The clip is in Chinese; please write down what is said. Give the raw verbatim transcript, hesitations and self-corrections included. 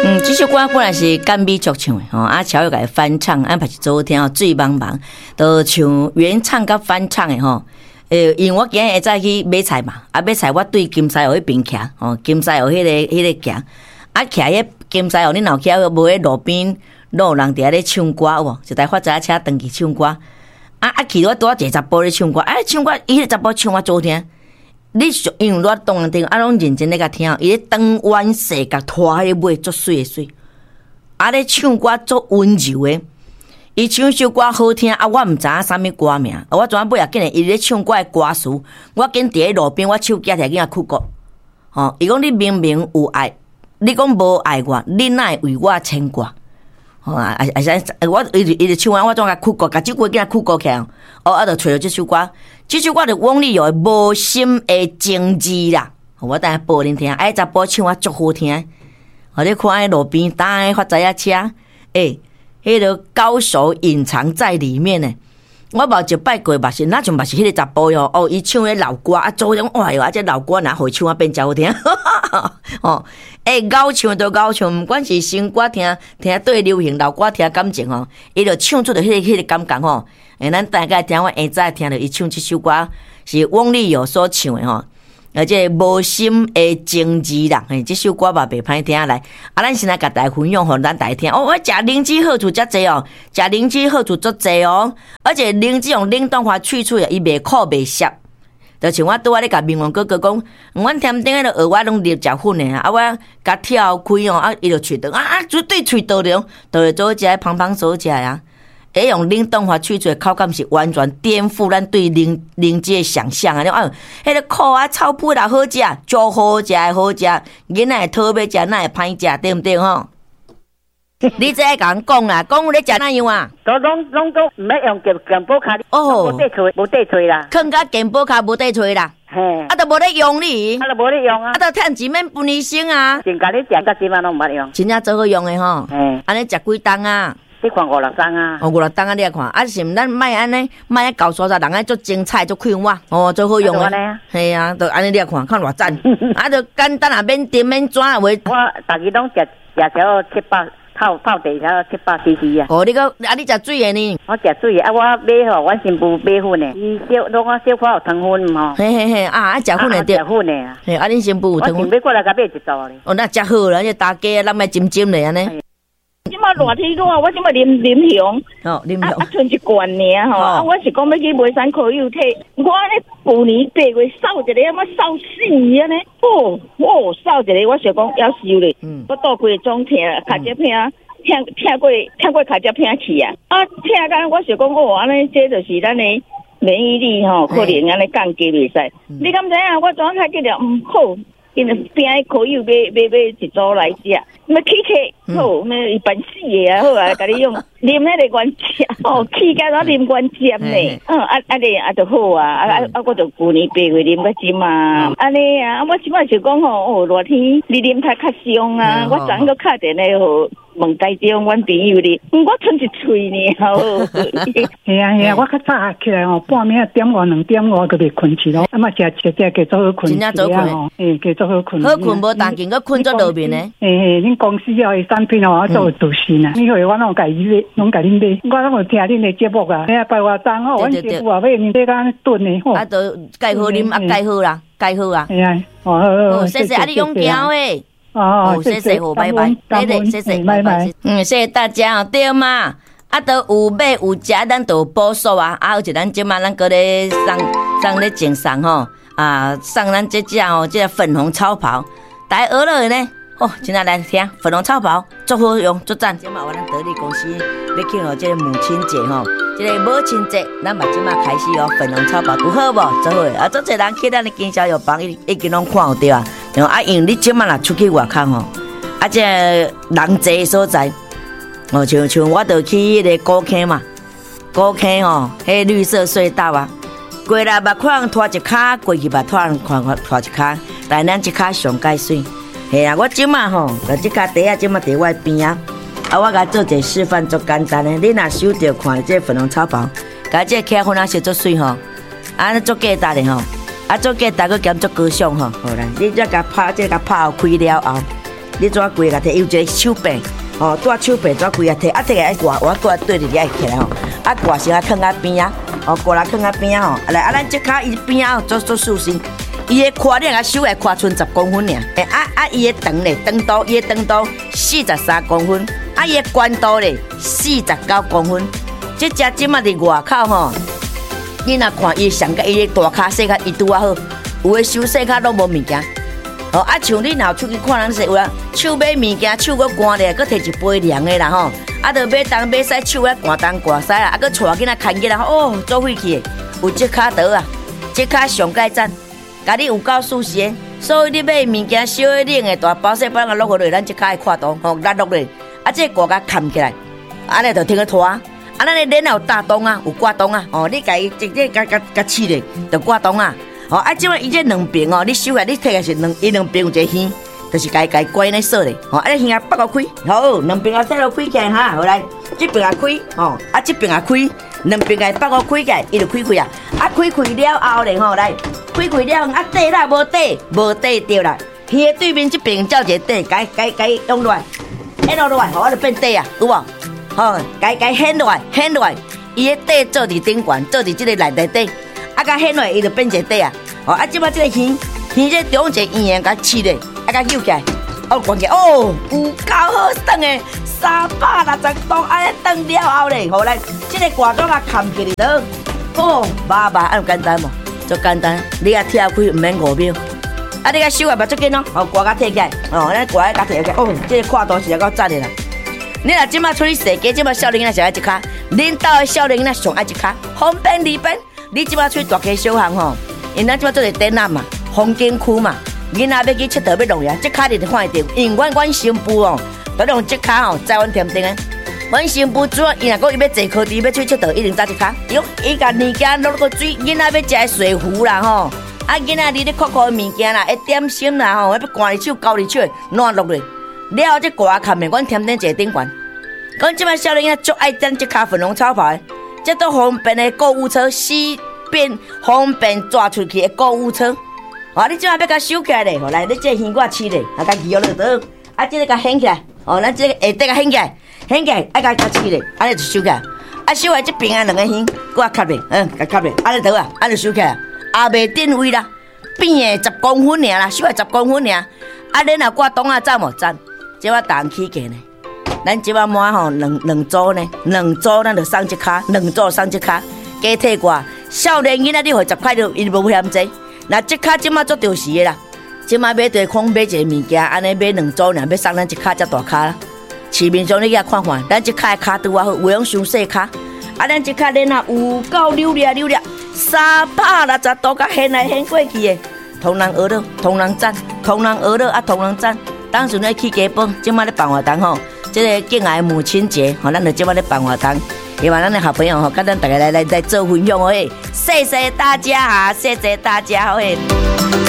嗯，这首歌本来是甘美作唱的吼，啊，乔又改翻唱，安排是昨天哦，醉茫茫，都唱原唱甲翻唱的吼。诶，因为我今日会早去买菜嘛，啊，买菜我对金沙湖迄边徛，吼，金沙湖迄个迄个行，啊，徛迄金沙湖，你若徛无喺路边，路人伫遐咧唱歌有无？一台发财车登去唱歌，啊啊，去我拄啊一个查甫咧唱歌，啊，唱歌伊个查甫唱我做听。你因为我当人听，啊，拢认真咧甲听，伊咧当弯势甲拖迄个尾，足水诶水，啊咧唱歌足温柔诶，伊唱首歌好听，啊，我毋知影啥物歌名，啊，我怎啊尾啊，竟然伊咧唱歌诶歌词，我紧伫咧路边，我手举起来囝哭过，吼，伊讲你明明有爱，你讲无爱我，你哪会为我牵挂？吼啊啊啊！我伊就伊就唱完，我总甲哭过，甲即句囝哭过起来，哦，啊，就找着即首歌。这首歌就翁立友的无心的情字啦，我等下播恁听。哎，查甫唱啊足好听，我你看喺路边打喺发财车，哎，迄个高手隐藏在里面呢。我目一摆过目是，哪像目是迄个查甫哟？哦，伊唱迄老歌啊，做种哇哟，啊，这老歌哪会唱啊变真好听？哦，哎，高唱就高唱，毋管是新歌听听对流行，老歌听感情吼，伊就唱出着迄个迄个感觉吼。诶，咱大概听我下早听到伊唱这首歌是翁立友所唱的吼，而且无心的情字啦，嘿，这首歌嘛袂歹听来。啊，咱先来甲大家分享，互咱大家听。哦，我食灵芝好处遮济哦，食灵芝好处足济哦，而且灵芝用冷冻化去除，伊袂苦袂涩。就像我拄仔咧甲明王哥哥讲，阮添顶个蚵仔拢入食粉诶，啊，我甲挑开哦，啊，伊就喙倒啊，绝对喙倒了，倒会做食胖胖所食啊。会用冷冻化去做口感是完全颠覆咱对灵灵芝的想象啊！你看，迄个苦啊、草뿌啦好食，足好食好食，囡仔讨要食，哪会歹食，对毋对吼？你这甲人讲啦，讲你食哪样啊？ 都拢拢都毋要用健健保卡，哦，无地吹，无地吹啦， 囥甲健保卡无地吹啦， 嘿， 啊都无咧用你， 啊都无咧用啊， 啊都趁钱免分医生啊， 真甲你食到即晚拢毋捌用， 真正做好用诶吼，嘿，安尼食几冬啊？ 你看五六张啊！ 哦，五六张啊，你来看，啊是毋咱卖安尼，卖啊搞沙沙，人爱做精彩，做快活，哦，做好用诶。系啊，就安尼你来看，看偌赞，啊，就简单啊，免甜免抓话。我逐日拢食食条七百泡泡茶条七百 C C 啊。 哦，你个啊，你食水诶呢？ 我食水啊，我买吼，阮新妇买粉诶，伊小拢我小可有糖粉吼。 嘿嘿嘿，啊，啊食粉诶对。 食粉诶啊。 嘿，啊，恁新妇有糖粉。 我准备过来甲买一组咧。 哦，那食好啦，这大家咱卖浸浸咧安尼。 即马热天热啊，我即马啉啉香， 哦，啉香， 啊，剩一罐尔吼，啊，我是讲要去买山可有体，我咧旧年八月扫一个，我扫死安尼，哦，哦，扫一个，我想讲要收咧，嗯，我倒规个总疼，卡只疼，疼疼过疼过卡只疼去啊，啊，疼干我想讲哦，安尼这就是咱的免疫力吼，可能安尼降低袂使，你敢知影？我昨下记着，嗯，好。因为边可以买买买一组来食，那起起好，那一般死的啊好啊，甲你用啉那个原汁哦，起价我啉原汁呢，嗯啊啊咧啊就好啊，啊啊啊我就旧年八月啉个针啊，安尼啊，我即摆就讲吼，哦热天你啉太较伤啊，我昨昏个敲电话吼。问台中阮朋友哩，我剩一喙呢，吼。 系啊系啊，我较早起来吼，半暝点五两点五就袂困去咯，啊嘛食食食加做好困， 真正做困吼，诶加做好困。 好困无当紧，佮困做路面呢。 诶嘿，恁公司哦，产品哦，我做有独信啊，你会我拢甲伊买，拢甲恁买，我拢有听恁的节目啊。哎呀，拜我张哦，阮师傅啊，买面这个炖的吼。 啊，都盖好啉，啊盖好啦，盖好啊。 系啊，哦， 谢谢啊，你用胶诶。 哦， 谢谢，好，拜拜，对对，谢谢，拜拜。嗯，谢谢大家哦，对嘛，啊，都有买有食，咱都有补数啊，啊，而且咱即马咱搁咧送送咧赠送吼，啊，送咱这只哦，这粉红超跑，大家学落呢，哦，今仔来听粉红超跑，足好用，足赞。即马我咱得力公司要庆祝这个母亲节吼，这个母亲节，咱嘛即马开始哦，粉红超跑有好无？做好啊，足侪人去咱的经销药房已已经拢看有对啊。啊，因为你即马若出去外口吼，啊，这人侪所在，哦，像像我著去迄个古坑嘛，古坑吼，迄绿色隧道啊，过来捌看人拖一骹，过去捌看人看看拖一骹，但咱即骹上介水，嘿啊，我即马吼，就即骹底啊，即马伫我边啊，啊，我甲做一个示范，足简单的，你若收着看这粉红草包，甲这起粉啊，是足水吼，啊，足简单的吼。啊，做个大个兼做高尚吼，好啦，你再甲拍，再甲拍开了后， 你怎规个摕？有一个手柄，哦，带手柄怎规个摕？啊，摕个爱挂，我挂对着你爱起来吼，啊挂先啊放啊边啊，哦挂啦放啊边啊吼，来啊咱即骹伊边啊做做竖身，伊的胯两个手个胯剩十公分尔，诶啊啊伊的长咧长度，伊的长度四十三公分，啊伊的宽度咧四十九公分，即只即马伫外口吼，你若看伊上个伊的大骹细骹伊拄啊好，有的手细骹拢无物件。哦，啊，像你若出去看人说有啊，手买物件，手搁干咧，搁摕一杯凉的啦吼，啊，着买东买西，手啊干东干西啦，啊，搁带囡仔牵囡仔，哦，做废去的，有这卡得啊，这卡上盖赞，家己有够舒适的，所以你买物件小的、冷的、大包小包个落落来，咱这卡的看度吼压落来，啊，这个挂甲扛起来，安尼着听个拖，啊，咱的脸有大洞啊，有挂洞啊，哦，你家己直接甲甲甲刺咧，着挂洞啊。哦，啊，即摆伊这两边哦，你手下你摕个是两，伊两边有一个耳，就是家家关咧锁咧。哦，啊，你耳啊拔个开，好，两边啊再落开起来哈，好来，这边啊开，哦，啊这边啊开，两边啊拔个开起来，伊就开开啊。啊，开开了后咧吼，来，开开了，啊底啦无底，无底掉啦。耳的对面这边照一个底，该该该用落来，掀落来，好，啊就变底啊，有无？好，该该掀落来，掀落来，伊的底做伫顶管，做伫这个内底底。啊，甲掀落来，伊就变一个底啊！哦，啊，即摆即个鱼，鱼这中一个圆圆，甲刺咧，啊，甲扭起来，哦，关起来，哦，有够好转的，三百六十度，安尼转了后咧，好来，即个挂钩啊，扛起哩倒，哦，麻麻，安简单无？足简单，你啊跳开，毋免五秒，啊，你甲手也袂足紧哦，哦，挂甲摕起来，哦，咱挂甲摕起来，哦，即个跨度是够赞的啦。你若即摆出去踅街，即摆少年仔上爱一卡，恁兜的少年仔上爱一卡，方便利便。你即摆出去大街小巷吼，因咱即摆做个展览嘛，风景区嘛，囡仔要去佚佗要弄呀，即卡你就看得到。因为阮阮新妇哦，都用即卡吼，在阮店顶诶。阮新妇主要伊若讲伊要坐柯地要出去佚佗，一定揸即卡。伊伊甲物件落个水，囡仔要食水壶啦吼，啊囡仔你咧酷酷诶物件啦，一点心啦吼，要赶入手交入手诶，烂落来。了后即挂卡面，阮店顶坐顶悬。讲即摆少年仔足爱等即卡粉红草袍诶。这都方便的购物车，西边方便抓出去的购物车。哦，你即下要甲收起来咧，好来，你这耳挂起咧，啊，甲移落落倒，啊，这个甲掀起来，哦，咱这个下底甲掀起来，掀起来，啊，甲甲起咧，安尼就收起来。啊，收起来这边啊两个耳，搁甲吸咧，嗯，甲吸咧，安尼倒啊，安尼收起来，也袂定位啦，边的十公分尔啦，收来十公分尔。啊，恁若挂东啊赞无赞？这我打起价呢。咱即摆满吼两两组呢，两组咱就送一卡，两组送一卡，加体挂。少年囡仔你互十块就伊无嫌济，那即卡即摆做着时的啦，即摆买对空买一个物件，安尼买两组尔，要送咱一卡才大卡啦。市面上你去看看，咱即卡的卡拄啊好，有用伤细卡，啊咱即卡恁啊有够溜咧溜咧，三百六十度甲掀来掀过去的，同人学了，同人赞，同人学了啊，同人赞。当时咧去家帮，即摆咧办活动吼。这个敬爱母亲节，吼，咱就今晚咧办活动，希望咱的好朋友吼，跟咱大家来来来做分享哦，谢谢大家哈，谢谢大家，好诶。